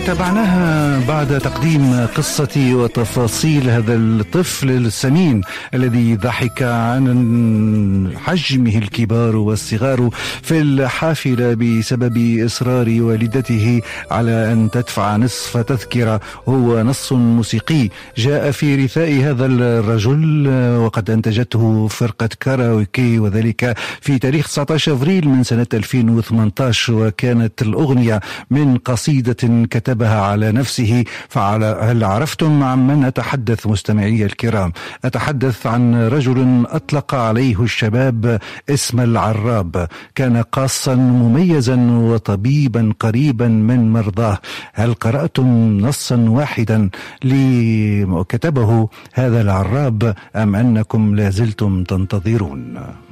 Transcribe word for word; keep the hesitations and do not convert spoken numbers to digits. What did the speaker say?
تابعناها بعد تقديم قصة وتفاصيل هذا الطفل السمين الذي ضحك عن حجمه الكبار والصغار في الحافلة بسبب إصرار والدته على أن تدفع نصف تذكرة. هو نص موسيقي جاء في رثاء هذا الرجل وقد أنتجته فرقة كاراوكي، وذلك في تاريخ تسعة عشر أفريل من سنة ألفين وثمانية عشر، وكانت الأغنية من قصيدة كتبها على نفسه. فهل عرفتم عن من أتحدث مستمعي الكرام؟ أتحدث عن رجل أطلق عليه الشباب اسم العراب، كان قاصا مميزا وطبيبا قريبا من مرضاه. هل قرأتم نصا واحدا لكتبه هذا العراب أم أنكم لازلتم تنتظرون؟